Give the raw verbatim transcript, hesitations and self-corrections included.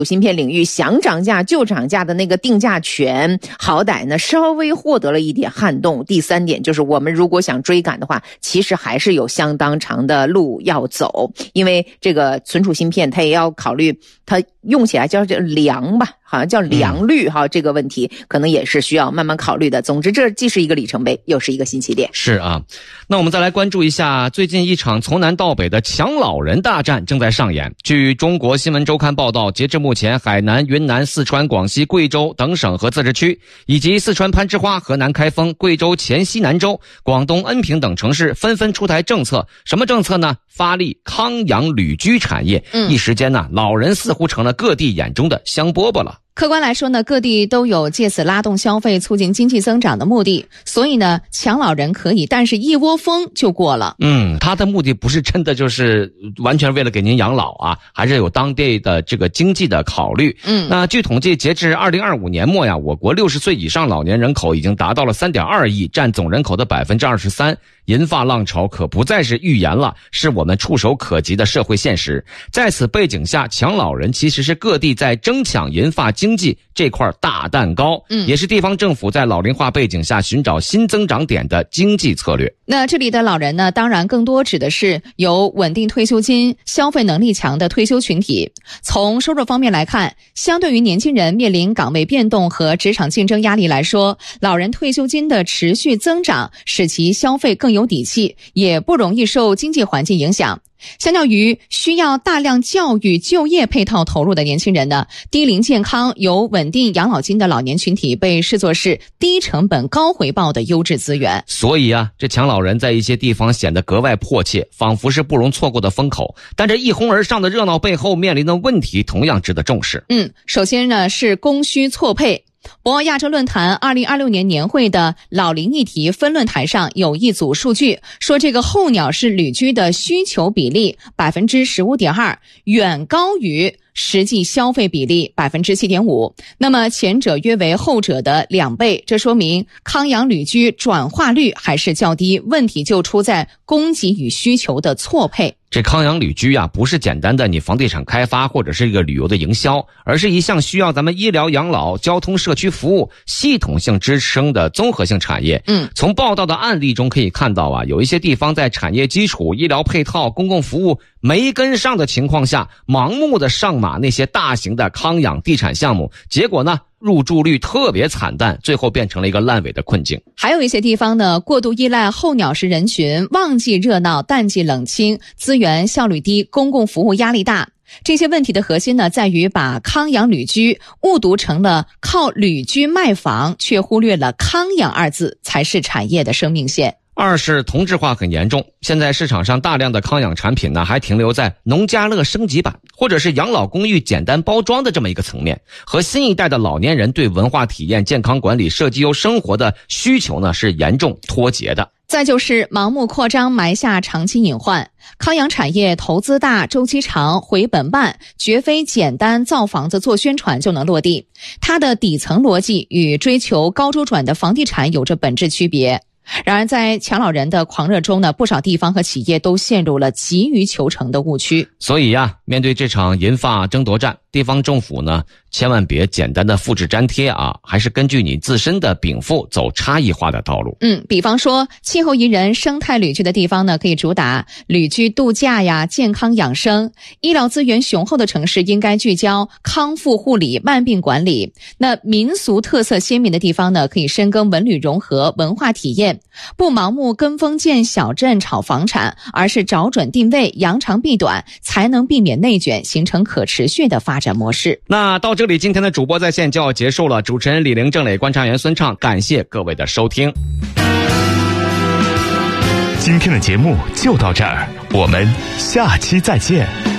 芯片领域想涨价就涨价的那个定价权，好歹呢稍微获得了一点撼动。第三点就是我们如果想追赶的话，其实还是有相当长的路要走，因为这个存储芯片它也要考虑它用起来叫这良吧，好像叫良率哈、嗯，这个问题可能也是需要慢慢考虑的。总之这既是一个里程碑，又是一个新起点。 是啊，那我们再来关注一下最近一场从南到北的抢老人大战正在上演。据中国新闻周刊报道，截至目前，海南、云南、四川、广西、贵州等省和自治区，以及四川攀枝花、河南开封、贵州黔西南州、广东恩平等城市纷纷出台政策。什么政策呢？发力康养旅居产业。嗯，一时间呢，老人似乎成了各地眼中的香饽饽了。 客观来说呢，各地都有借此拉动消费、促进经济增长的目的，所以呢，抢老人可以，但是一窝蜂就过了。 嗯，他的目的不是真的就是完全为了给您养老啊，还是有当地的这个经济的考虑。嗯，那据统计，截至二零二五年末呀，我国六十岁以上老年人口已经达到了 三点二亿，占总人口的 百分之二十三。银发浪潮可不再是预言了，是我们触手可及的社会现实。在此背景下，抢老人其实是各地在争抢银发经济这块大蛋糕，嗯，也是地方政府在老龄化背景下寻找新增长点的经济策略。 那这里的老人呢，当然更多指的是有稳定退休金、消费能力强的退休群体。从收入方面来看，相对于年轻人面临岗位变动和职场竞争压力来说，老人退休金的持续增长使其消费更有底气，也不容易受经济环境影响。相较于需要大量教育、就业配套投入的年轻人呢，低龄健康、有稳定养老金的老年群体被视作是低成本高回报的优质资源。 所以啊，这抢老人在一些地方显得格外迫切，仿佛是不容错过的风口。但这一哄而上的热闹背后面临的问题同样值得重视。 嗯，首先呢是供需错配。博鳌亚洲论坛二零二六年年会的老龄议题分论坛上有一组数据，说这个候鸟式旅居的需求比例 百分之十五点二， 远高于实际消费比例 百分之七点五， 那么前者约为后者的两倍，这说明康养旅居转化率还是较低，问题就出在供给与需求的错配。 这康养旅居啊，不是简单的你房地产开发或者是一个旅游的营销，而是一项需要咱们医疗养老、交通社区服务系统性支撑的综合性产业。嗯，从报道的案例中可以看到啊，有一些地方在产业基础、医疗配套、公共服务没跟上的情况下，盲目的上马那些大型的康养地产项目，结果呢，入住率特别惨淡，最后变成了一个烂尾的困境。 还有一些地方呢，过度依赖候鸟式人群，旺季热闹，淡季冷清，资源效率低，公共服务压力大。这些问题的核心呢，在于把康养旅居误读成了靠旅居卖房，却忽略了康养二字才是产业的生命线。 二是同质化很严重，现在市场上大量的康养产品呢，还停留在农家乐升级版或者是养老公寓简单包装的这么一个层面，和新一代的老年人对文化体验、健康管理、社区优生活的需求呢是严重脱节的。 再就是盲目扩张埋下长期隐患，康养产业投资大、周期长、回本慢，绝非简单造房子做宣传就能落地。它的底层逻辑与追求高周转的房地产有着本质区别。然而在抢老人的狂热中呢，不少地方和企业都陷入了急于求成的误区。 所以呀、啊，面对这场银发争夺战，地方政府呢千万别简单的复制粘贴啊，还是根据你自身的禀赋走差异化的道路。 嗯，比方说气候宜人、生态旅居的地方呢，可以主打旅居度假呀、健康养生；医疗资源雄厚的城市应该聚焦康复护理、慢病管理。那民俗特色鲜明的地方呢，可以深耕文旅融合、文化体验。不盲目跟风建小镇炒房产，而是找准定位，扬长避短，才能避免内卷，形成可持续的发展模式。 那到这里，今天的主播在线就要结束了。主持人李玲、郑磊、观察员孙畅，感谢各位的收听。 今天的节目就到这儿，我们下期再见。